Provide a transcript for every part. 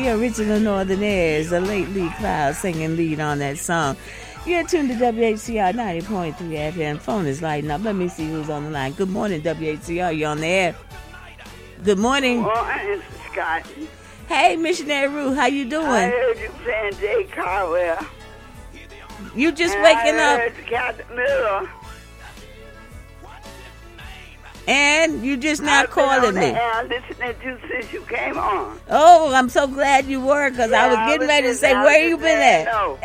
the original Northern Airs, the late Lee Cloud singing lead on that song. You're tuned to WHCR 90.3 FM. Phone is lighting up. Let me see who's on the line. Good morning, WHCR. You on the air? Good morning. Good morning, Scott. Hey, Missionary Rue. How you doing? I heard you playing Jay Caldwell. You just waking up. I heard Captain Miller. And you just not calling me. I've been listening to you since you came on. Oh, I'm so glad you were, because I was getting ready to say, where you been at? No.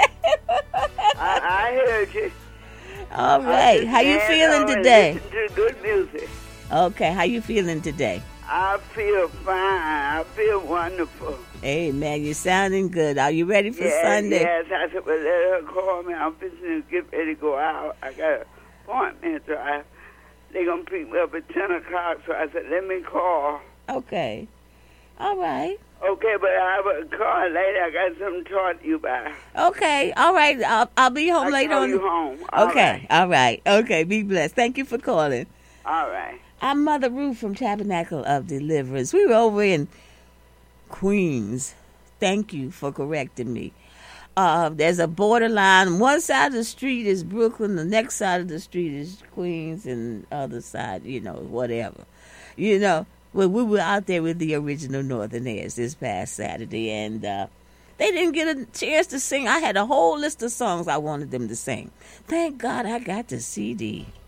I heard you. All right. How you feeling today? Listen to good music. Okay. How you feeling today? I feel fine. I feel wonderful. Hey, man, you're sounding good. Are you ready for Sunday? Yes, I said, well, let her call me. I'm fixing to get ready to go out. I got an appointment, so they're going to pick me up at 10 o'clock, so I said, let me call. Okay. All right. Okay, but I will call later. I got something to talk to you about. Okay. All right. I'll be home later on. I'll call you home. Okay. All right. Okay. Be blessed. Thank you for calling. All right. I'm Mother Ruth from Tabernacle of Deliverance. We were over in Queens. Thank you for correcting me. There's a borderline. One side of the street is Brooklyn. The next side of the street is Queens, and the other side, whatever. Well, we were out there with the original Northern Airs this past Saturday, and they didn't get a chance to sing. I had a whole list of songs I wanted them to sing. Thank God I got the CD.